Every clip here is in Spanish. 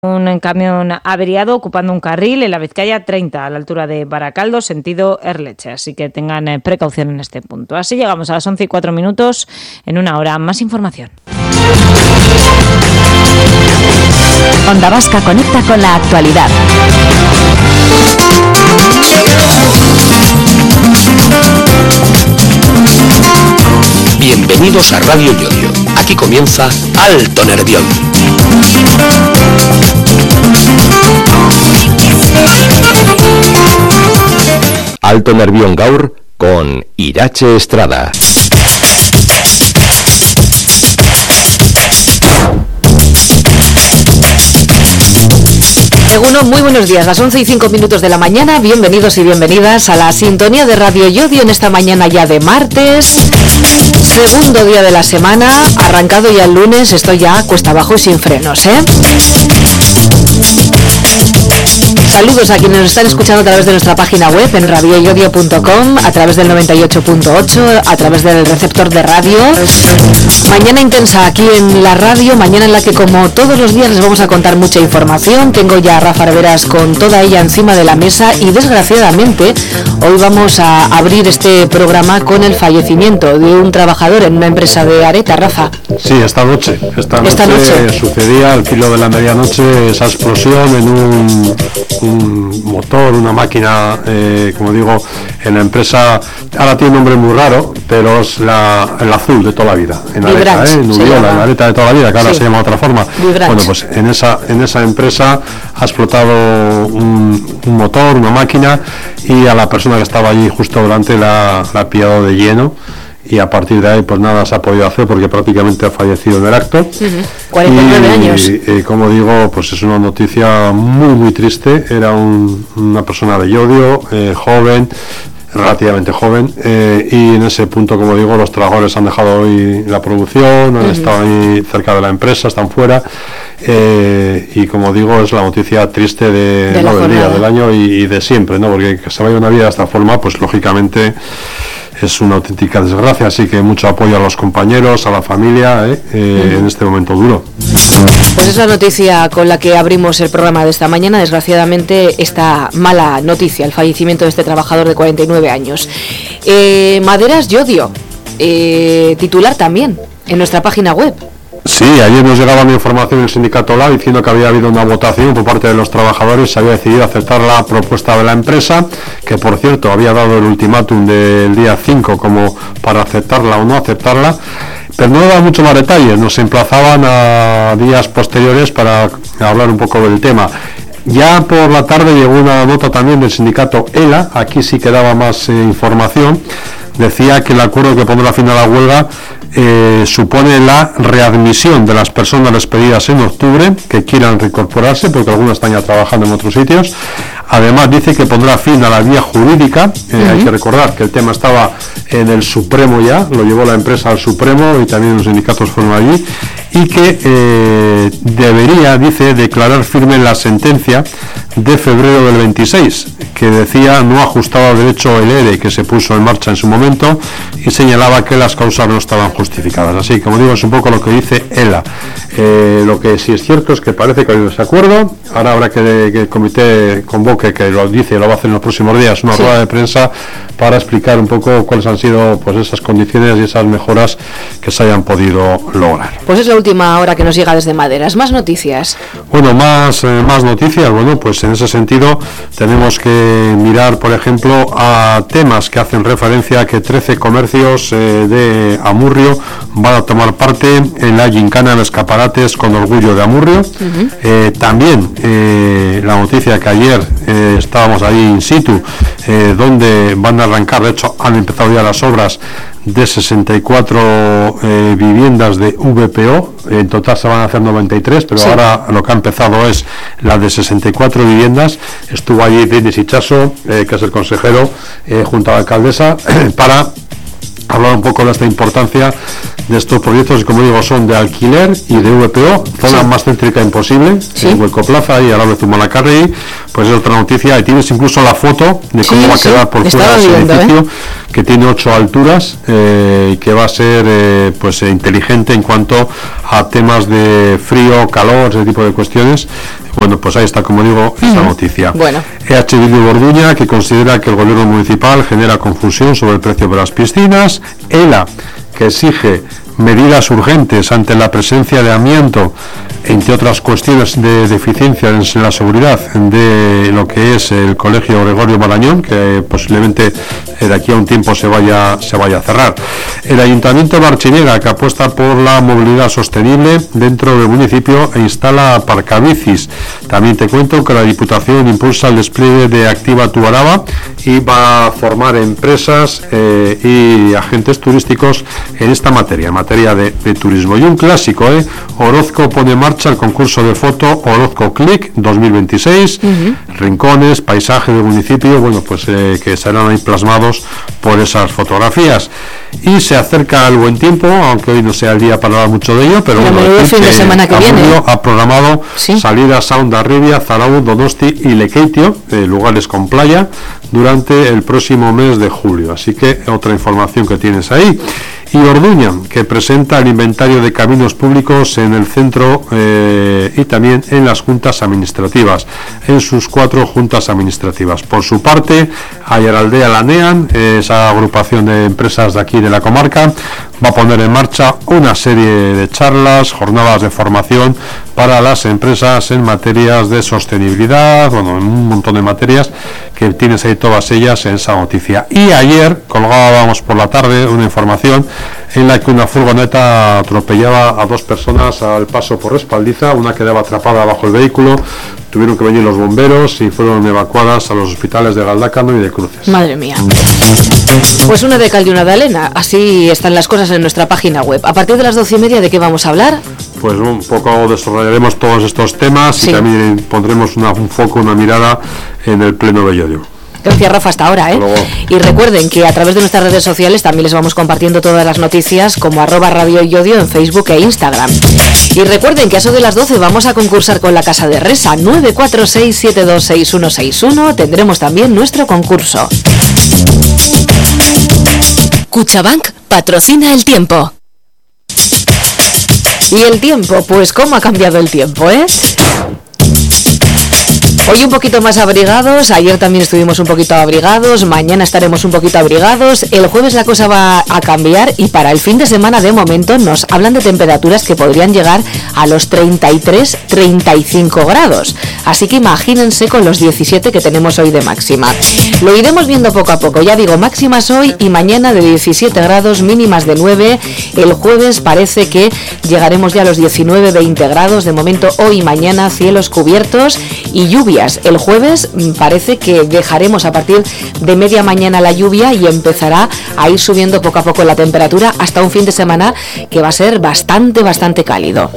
Un camión averiado ocupando un carril en la Vizcaya 30 a la altura de Baracaldo, sentido Erleche, así que tengan precaución en este punto. Así llegamos a las 11:04. En una hora más información. Onda Vasca conecta con la actualidad. Bienvenidos a Radio Llodio. Aquí comienza Alto Nervión. Alto Nervión gaur con Irache Estrada. Egunon, muy buenos días, las 11:05 de la mañana, bienvenidos y bienvenidas a la sintonía de Radio Llodio en esta mañana ya de martes, segundo día de la semana, arrancado ya el lunes, estoy ya cuesta abajo y sin frenos, Saludos a quienes nos están escuchando a través de nuestra página web en radioyodio.com, a través del 98.8, a través del receptor de radio. Mañana intensa aquí en la radio, mañana en la que como todos los días les vamos a contar mucha información. Tengo ya a Rafa Arberas con toda ella encima de la mesa y desgraciadamente hoy vamos a abrir este programa con el fallecimiento de un trabajador en una empresa de Areta. Rafa. Sí, esta noche sucedía al filo de la medianoche esa explosión en un motor, una máquina, como digo, en la empresa, ahora tiene un nombre muy raro, pero es el azul de toda la vida, en Areta, en Ubiola, en Areta de toda la vida, que ahora se llama de otra forma. Vibrant. Bueno, pues en esa empresa ha explotado un motor, una máquina, y a la persona que estaba allí justo delante la ha pillado de lleno. Y a partir de ahí pues nada se ha podido hacer porque prácticamente ha fallecido en el acto. 49 años. Y como digo, pues es una noticia muy triste. Era una persona de Llodio, joven, relativamente joven, y en ese punto, como digo, los trabajadores han dejado hoy la producción, han estado ahí cerca de la empresa, están fuera, y como digo, es la noticia triste del día, del año y de siempre, ¿no? Porque que se vaya una vida de esta forma, pues lógicamente es una auténtica desgracia, así que mucho apoyo a los compañeros, a la familia, en este momento duro. Pues es la noticia con la que abrimos el programa de esta mañana. Desgraciadamente, esta mala noticia, el fallecimiento de este trabajador de 49 años. Maderas Llodio, titular también en nuestra página web. Sí, ayer nos llegaba una información del sindicato LA diciendo que había habido una votación por parte de los trabajadores, se había decidido aceptar la propuesta de la empresa, que por cierto había dado el ultimátum del día 5 como para aceptarla o no aceptarla, pero no daba mucho más detalles, nos emplazaban a días posteriores para hablar un poco del tema. Ya por la tarde llegó una nota también del sindicato ELA, aquí sí que daba más información, decía que el acuerdo que pondrá fin a la huelga supone la readmisión de las personas despedidas en octubre que quieran reincorporarse, porque algunas están ya trabajando en otros sitios. Además dice que pondrá fin a la vía jurídica, hay que recordar que el tema estaba en el Supremo ya, lo llevó la empresa al Supremo y también los sindicatos fueron allí, y que debería, dice, declarar firme la sentencia de febrero del 26, que decía no ajustaba al derecho el ERE que se puso en marcha en su momento y señalaba que las causas no estaban justificadas. Así, como digo, es un poco lo que dice ELA. Lo que sí es cierto es que parece que hay un desacuerdo. Ahora habrá que el comité convoque, que lo dice, lo va a hacer en los próximos días, una rueda de prensa para explicar un poco cuáles han sido pues esas condiciones y esas mejoras que se hayan podido lograr. Pues es la última hora que nos llega desde Maderas. Más noticias. Bueno, más noticias. Bueno, pues en ese sentido tenemos que mirar, por ejemplo, a temas que hacen referencia a que 13 comercios de Amurrio van a tomar parte en la gincana de escaparates con orgullo de Amurrio. También la noticia que ayer estábamos ahí in situ, donde van a arrancar, de hecho han empezado ya las obras de 64 viviendas de VPO, en total se van a hacer 93, pero ahora lo que ha empezado es la de 64 viviendas. Estuvo allí Denis Ichaso, que es el consejero, junto a la alcaldesa, para hablar un poco de esta importancia de estos proyectos, como digo, son de alquiler y de VPO, zona más céntrica imposible, en Hueco Plaza y al lado de Zumalacárregui. Pues es otra noticia, y tienes incluso la foto de cómo va a quedar por fuera ese edificio, que tiene 8 alturas y que va a ser pues inteligente en cuanto a temas de frío, calor, ese tipo de cuestiones. Bueno, pues ahí está, como digo, esta noticia. EH Bildu Orduña, que considera que el gobierno municipal genera confusión sobre el precio de las piscinas. ELA, que exige medidas urgentes ante la presencia de amianto, entre otras cuestiones de deficiencia en la seguridad de lo que es el Colegio Gregorio Marañón, que posiblemente de aquí a un tiempo se vaya a cerrar. El Ayuntamiento de Barchiñega, que apuesta por la movilidad sostenible dentro del municipio e instala aparcabicis. También te cuento que la Diputación impulsa el despliegue de Activa Tu Araba y va a formar empresas y agentes turísticos en esta materia, de turismo. Y un clásico, Orozco pone en marcha el concurso de foto Orozco Click 2026, rincones, paisaje del municipio, bueno, pues que serán ahí plasmados por esas fotografías. Y se acerca el buen tiempo, aunque hoy no sea el día para hablar mucho de ello, pero bueno, el fin de semana que viene ha programado salidas a Hondarribia, Zarauz, Donosti y Lekeitio, lugares con playa, durante el próximo mes de julio. Así que otra información que tienes ahí. Y Orduña, que presenta el inventario de caminos públicos en el centro y también en las juntas administrativas, en sus 4 juntas administrativas. Por su parte, Ayaraldea Lanean, esa agrupación de empresas de aquí de la comarca, va a poner en marcha una serie de charlas, jornadas de formación para las empresas en materias de sostenibilidad, bueno, en un montón de materias que tienes ahí todas ellas en esa noticia. Y ayer colgábamos por la tarde una información en la que una furgoneta atropellaba a 2 personas al paso por Respaldiza, una quedaba atrapada bajo el vehículo, tuvieron que venir los bomberos y fueron evacuadas a los hospitales de Galdácano y de Cruces. Madre mía. Pues una de cal y una de arena, así están las cosas en nuestra página web. A partir de las 12:30, ¿de qué vamos a hablar? Pues un poco desarrollaremos todos estos temas y también pondremos un foco, una mirada en el pleno de Llodio. Gracias, Rafa, hasta ahora, Y recuerden que a través de nuestras redes sociales también les vamos compartiendo todas las noticias como @Radio Llodio en Facebook e Instagram. Y recuerden que a eso de las 12 vamos a concursar con la Casa de Resa 946726161. Tendremos también nuestro concurso. Cuchabank patrocina el tiempo. Y el tiempo, pues ¿cómo ha cambiado el tiempo, Hoy un poquito más abrigados, ayer también estuvimos un poquito abrigados, mañana estaremos un poquito abrigados, el jueves la cosa va a cambiar y para el fin de semana de momento nos hablan de temperaturas que podrían llegar a los 33-35 grados. Así que imagínense con los 17 que tenemos hoy de máxima. Lo iremos viendo poco a poco, ya digo, máximas hoy y mañana de 17 grados, mínimas de 9. El jueves parece que llegaremos ya a los 19-20 grados, de momento hoy y mañana cielos cubiertos y lluvia. El jueves parece que dejaremos a partir de media mañana la lluvia y empezará a ir subiendo poco a poco la temperatura hasta un fin de semana que va a ser bastante cálido.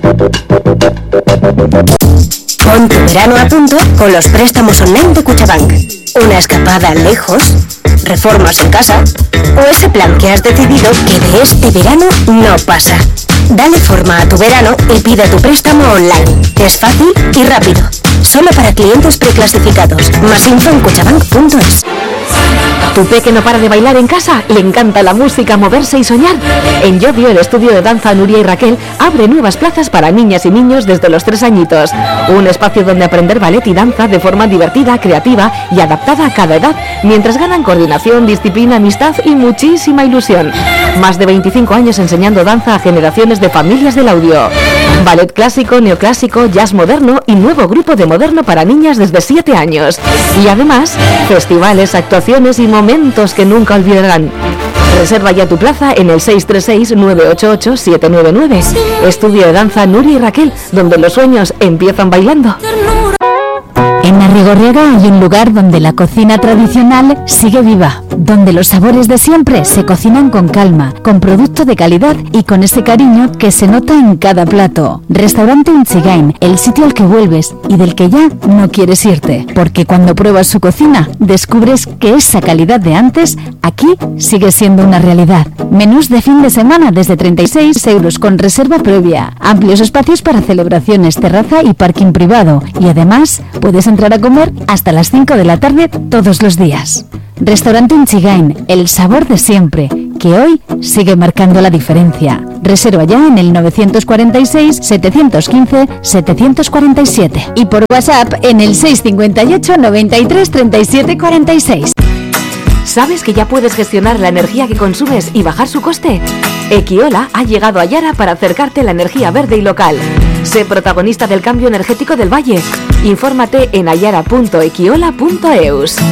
Pon tu verano a punto con los préstamos online de Cuchabank. Una escapada lejos, reformas en casa o ese plan que has decidido que de este verano no pasa. Dale forma a tu verano y pide tu préstamo online. Es fácil y rápido. Solo para clientes preclasificados. Más info en cuchabank.es. ¿Tu peque no para de bailar en casa? ¿Le encanta la música, moverse y soñar? En Llodio, el estudio de danza Nuria y Raquel abre nuevas plazas para niñas y niños desde los 3 añitos. Un espacio donde aprender ballet y danza de forma divertida, creativa y adaptada a cada edad, mientras ganan coordinación, disciplina, amistad y muchísima ilusión. Más de 25 años enseñando danza a generaciones de familias del audio. Ballet clásico, neoclásico, jazz moderno y nuevo grupo de moderno para niñas desde 7 años. Y además, festivales, actuaciones y momentos que nunca olvidarán. Reserva ya tu plaza en el 636-988-799. Estudio de danza Nuria y Raquel, donde los sueños empiezan bailando. En Arrigorriaga hay un lugar donde la cocina tradicional sigue viva, donde los sabores de siempre se cocinan con calma, con producto de calidad y con ese cariño que se nota en cada plato. Restaurante Inchigain, el sitio al que vuelves y del que ya no quieres irte, porque cuando pruebas su cocina descubres que esa calidad de antes aquí sigue siendo una realidad. Menús de fin de semana desde 36 euros con reserva previa, amplios espacios para celebraciones, terraza y parking privado, y además puedes entrar a comer hasta las 5 de la tarde todos los días. Restaurante Inchigain, el sabor de siempre, que hoy sigue marcando la diferencia. Reserva ya en el 945-715-747 y por WhatsApp en el 658 93 37 46. ¿Sabes que ya puedes gestionar la energía que consumes y bajar su coste? Equiola ha llegado a Yara para acercarte a la energía verde y local. Sé protagonista del cambio energético del Valle. Infórmate en ayara.equiola.eus.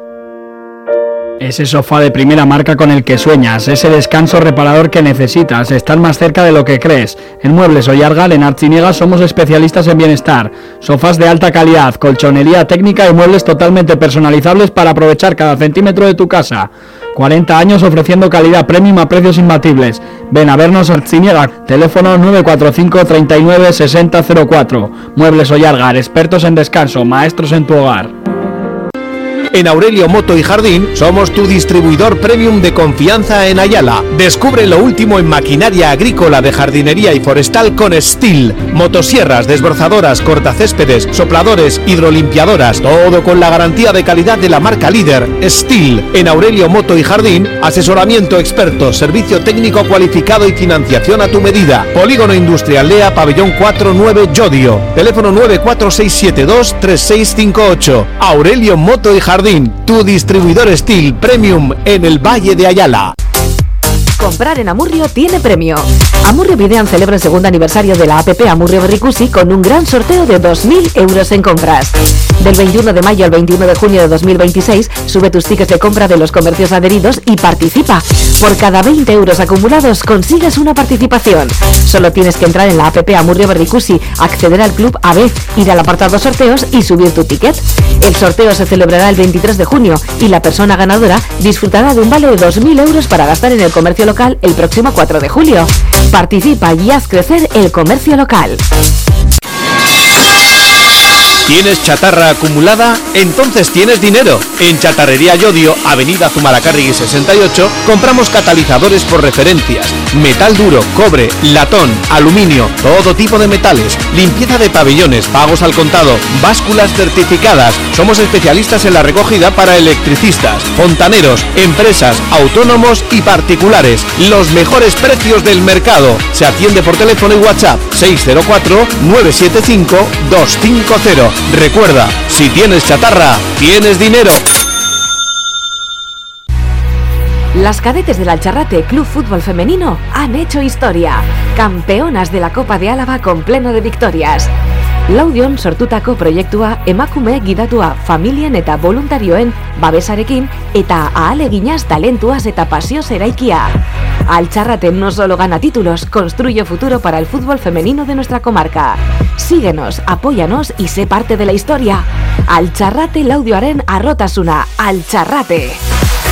Ese sofá de primera marca con el que sueñas, ese descanso reparador que necesitas, estar más cerca de lo que crees. En Muebles Ollargal, en Artziniega, somos especialistas en bienestar. Sofás de alta calidad, colchonería técnica y muebles totalmente personalizables para aprovechar cada centímetro de tu casa. 40 años ofreciendo calidad premium a precios imbatibles. Ven a vernos a Artziniega, teléfono 945 39 60 04. Muebles Ollargal, expertos en descanso, maestros en tu hogar. En Aurelio Moto y Jardín somos tu distribuidor premium de confianza en Ayala. Descubre lo último en maquinaria agrícola, de jardinería y forestal con Stihl. Motosierras, desbrozadoras, cortacéspedes, sopladores, hidrolimpiadoras. Todo con la garantía de calidad de la marca líder Stihl. En Aurelio Moto y Jardín, asesoramiento experto, servicio técnico cualificado y financiación a tu medida. Polígono Industrial Lea, Pabellón 49 Llodio. Teléfono 94672 3658. Aurelio Moto y Jardín, tu distribuidor Stihl Premium en el Valle de Ayala. Comprar en Amurrio tiene premio. Amurrio Videan celebra el segundo aniversario de la APP Amurrio Berricusi con un gran sorteo de 2.000 euros en compras. Del 21 de mayo al 21 de junio de 2026, sube tus tickets de compra de los comercios adheridos y participa. Por cada 20 euros acumulados consigues una participación. Solo tienes que entrar en la APP Amurrio Berricusi, acceder al Club AB, ir al apartado sorteos y subir tu ticket. El sorteo se celebrará el 23 de junio y la persona ganadora disfrutará de un vale de 2.000 euros para gastar en el comercio local el próximo 4 de julio. Participa y haz crecer el comercio local. ¿Tienes chatarra acumulada? Entonces tienes dinero. En Chatarrería Llodio, Avenida Zumalacárregui 68, compramos catalizadores por referencias, metal duro, cobre, latón, aluminio, todo tipo de metales, limpieza de pabellones, pagos al contado, básculas certificadas. Somos especialistas en la recogida para electricistas, fontaneros, empresas, autónomos y particulares. Los mejores precios del mercado. Se atiende por teléfono y WhatsApp 604-975-250. Recuerda, si tienes chatarra, tienes dinero. Las cadetes del Alcharrate Club Fútbol Femenino han hecho historia. Campeonas de la Copa de Álava con pleno de victorias. Laudion sortutako proiektua emakume gidatua familien eta voluntarioen babesarekin eta ahaleginaz talentuaz eta pasioz eraikia. Alcharrate no solo gana títulos, construye futuro para el fútbol femenino de nuestra comarca. Síguenos, apóyanos y sé parte de la historia. Alcharrate Laudioaren arrotasuna. Alcharrate.